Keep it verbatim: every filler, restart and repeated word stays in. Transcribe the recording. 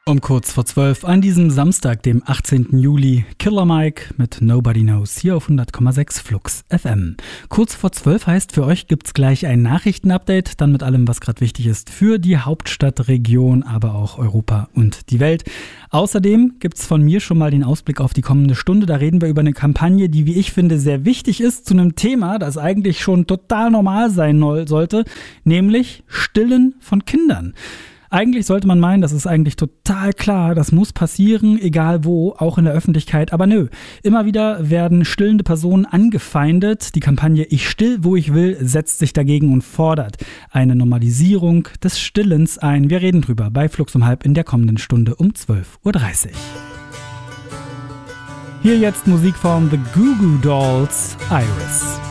Um kurz vor zwölf an diesem Samstag, dem achtzehnten Juli, Killer Mike mit Nobody Knows hier auf hundert Komma sechs Flux F M. Kurz vor zwölf heißt, für euch gibt's gleich ein Nachrichtenupdate, dann mit allem, was gerade wichtig ist für die Hauptstadtregion, aber auch Europa und die Welt. Außerdem gibt's von mir schon mal den Ausblick auf die kommende Stunde. Da reden wir über eine Kampagne, die, wie ich finde, sehr wichtig ist zu einem Thema, das eigentlich schon total normal sein sollte, nämlich Stillen von Kindern. Eigentlich sollte man meinen, das ist eigentlich total klar, das muss passieren, egal wo, auch in der Öffentlichkeit, aber nö. Immer wieder werden stillende Personen angefeindet. Die Kampagne Ich still, wo ich will, setzt sich dagegen und fordert eine Normalisierung des Stillens ein. Wir reden drüber bei Flux um halb in der kommenden Stunde um zwölf Uhr dreißig. Hier jetzt Musik von The Goo Goo Dolls, Iris.